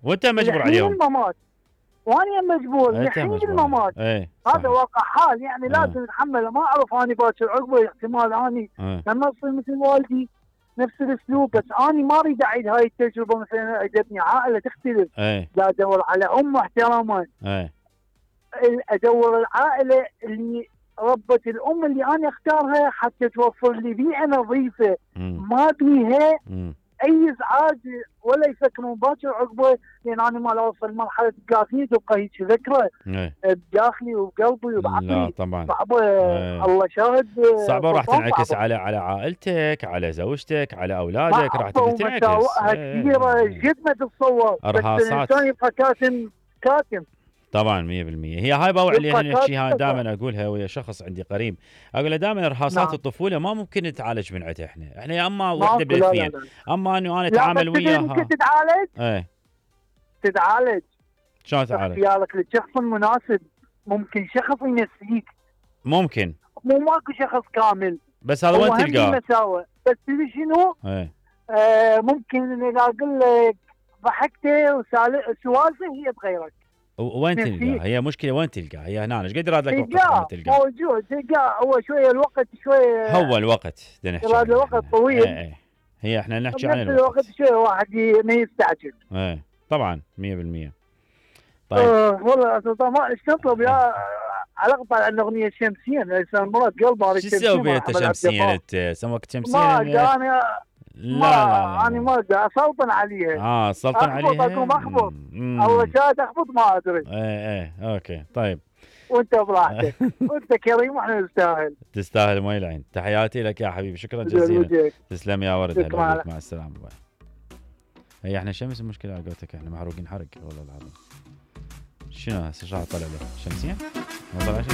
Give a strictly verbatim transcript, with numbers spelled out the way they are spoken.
وانت مجبور لحين عليهم. الممات، وانا مجبور انت لحين مجبور. الممات. ايه هذا واقع حال، يعني آه. لازم اتحمله. ما اعرف اني باكر عقبه احتمال اني آه. لما اصير مثل والدي نفس الاسلوب، بس اني ما اريد اعيد هاي التجربه. مثلا اجتني عائله تختلف، ايه لا ادور على ام احتراما، ايه ادور العائله اللي ربت الام اللي انا اختارها حتى توفر لي بيئه نظيفه مم. ما بيها مم. اي ازعاج ولا يفكرون باكر عقبه، لان انا ما اوصل مرحله قاسيه تبقى هيك ذكرى ايه بداخلي وبقلبي لا وبعقلي. طبعا صعبه. ايه. الله شاهد. صعبة، وراح سلطان تنعكس صعبه. على على عائلتك، على زوجتك، على اولادك، راح صعبه تبدا تنعكس. ومساوئها ايه ايه كثيره ايه. جد ما تتصور، بس ارهاصات الانسان يبقى كاتم كاتم. طبعا مية بالمية. هي هاي باوع اللي يبقى احنا نحكيها كاتم. دائما، اقولها ويا شخص عندي قريب، اقول له دائما ارهاصات نعم. الطفوله ما ممكن نتعالج من عندها احنا، احنا يا اما ماكو. وحده لا لا بالاثنين، لا اما انه انا لا، بس اتعامل تدري ممكن وياها. تتعالج. ايه تتعالج شلون تعالج؟ اختيارك للشخص المناسب. ممكن شخص ينسيك، ممكن، مو ماكو شخص كامل، بس هذا هو وين هم تلقاه؟ مساوئ. بس تدري شنو؟ ايه آه ممكن اذا اقول لك ضحكته وسوالفه هي بغيرك و- وين نسيت. تلقاه؟ هي مشكله وين تلقاه؟ هي هنا ايش قد يراد لك وقت لما تلقاه تلقاه؟ موجود، تلقاه. هو شويه الوقت شويه، هو الوقت بدنا نحكي يراد عنه وقت احنا. طويل. ايه ايه. هي احنا نحكي عن بنفس الوقت الوقت. شويه واحد ي- ما يستعجل. ايه طبعا مية بالمية. طيب آه والله يا سلطان ما ايش تطلب يا على قطع الاغنيه الشمسيه. الانسان مرض قلبه هذه شو الشمسيه تسوي بها مال انت محمد عبد شمسيا؟ الجبار. انت سموك شمسيا؟ ما أدري انا، لا ما لا لا انا لا. ما ادري اسلطن عليها. اه سلطن اخبط عليها. اقوم اخبط، مم. الله شاهد اخبط ما ادري. ايه ايه اوكي طيب. وانت براحتك. وانت كريم واحنا نستاهل. تستاهل مي العين. تحياتي لك يا حبيبي، شكرا جزيلا. وجهك. تسلم يا ورد. هلا شكرا. بك، مع السلامه. باي. هي احنا شمس المشكله على قولتك، احنا محروقين حرق والله العظيم. شنو هسه شو طلع له؟ شمسيه؟ ما طلع شيء.